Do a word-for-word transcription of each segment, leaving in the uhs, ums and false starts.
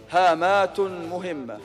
هامات مهمة.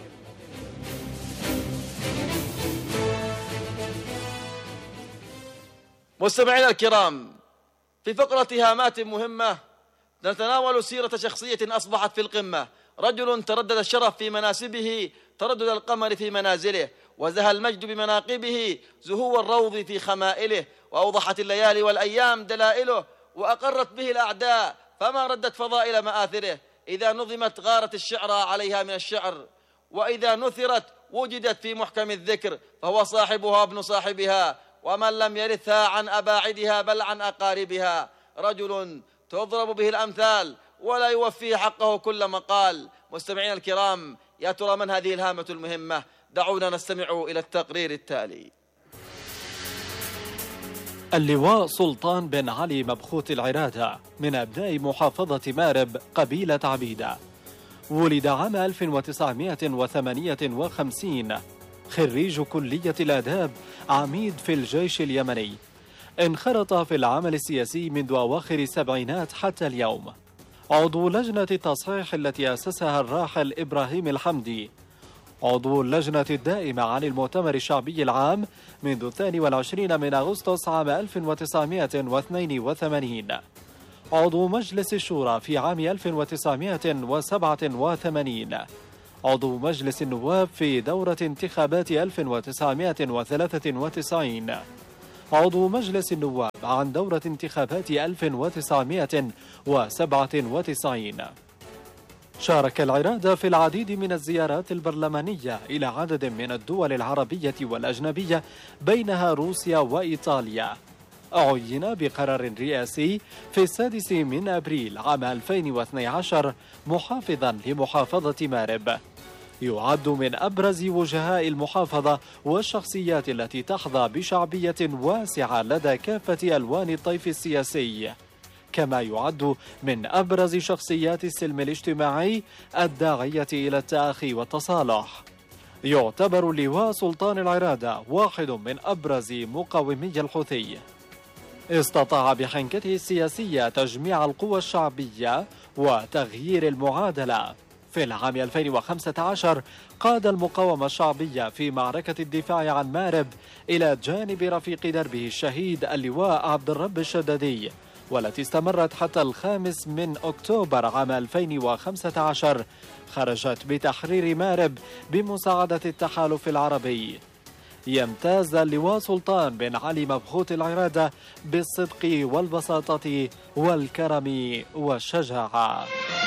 مستمعينا الكرام، في فقرة هامات مهمة نتناول سيرة شخصية أصبحت في القمة، رجل تردد الشرف في مناسبه تردد القمر في منازله، وزهى المجد بمناقبه زهو الروض في خمائله، وأوضحت الليالي والأيام دلائله، وأقرت به الأعداء فما ردت فضائل مآثره. إذا نظمت غارت الشعر عليها من الشعر، وإذا نثرت وجدت في محكم الذكر، فهو صاحبها ابن صاحبها، ومن لم يرثها عن أباعدها بل عن أقاربها. رجل تضرب به الأمثال ولا يوفيه حقه كل مقال. مستمعين الكرام، يا ترى من هذه الهامة المهمة؟ دعونا نستمع إلى التقرير التالي. اللواء سلطان بن علي مبخوت العرادة من أبناء محافظة مارب قبيلة عبيدة، ولد عام ألف وتسعمائة وثمانية وخمسين، خريج كلية الآداب، عميد في الجيش اليمني. انخرط في العمل السياسي منذ أواخر السبعينات حتى اليوم، عضو لجنة التصحيح التي أسسها الراحل إبراهيم الحمدي، عضو اللجنة الدائمة عن المؤتمر الشعبي العام منذ الثاني والعشرين من أغسطس عام ألف وتسعمائة واثنين وثمانين، عضو مجلس الشورى في عام ألف وتسعمائة وسبعة وثمانين، عضو مجلس النواب في دورة انتخابات ألف وتسعمائة وثلاثة وتسعين، عضو مجلس النواب عن دورة انتخابات ألف وتسعمائة وسبعة وتسعين. شارك العرادة في العديد من الزيارات البرلمانية إلى عدد من الدول العربية والأجنبية بينها روسيا وإيطاليا. عين بقرار رئاسي في السادس من أبريل عام ألفين واثني عشر محافظا لمحافظة مارب. يعد من أبرز وجهاء المحافظة والشخصيات التي تحظى بشعبية واسعة لدى كافة ألوان الطيف السياسي، كما يعد من أبرز شخصيات السلم الاجتماعي الداعية إلى التآخي والتصالح. يعتبر اللواء سلطان العرادة واحد من أبرز مقاومي الحوثي. استطاع بحنكته السياسية تجميع القوى الشعبية وتغيير المعادلة. في العام ألفين وخمسة عشر قاد المقاومة الشعبية في معركة الدفاع عن مارب إلى جانب رفيق دربه الشهيد اللواء عبد الرب الشدادي، والتي استمرت حتى الخامس من أكتوبر عام ألفين وخمسة عشر. خرجت بتحرير مارب بمساعدة التحالف العربي. يمتاز اللواء سلطان بن علي مبخوت العرادة بالصدق والبساطة والكرم والشجاعة.